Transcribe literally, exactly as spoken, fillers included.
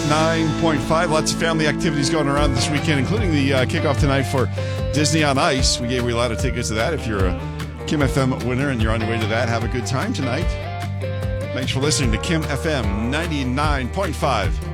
ninety-nine point five. Lots of family activities going around this weekend, including the uh, kickoff tonight for Disney on Ice. We gave you a lot of tickets to that. If you're a Kim F M winner and you're on your way to that, have a good time tonight. Thanks for listening to Kim F M ninety-nine point five.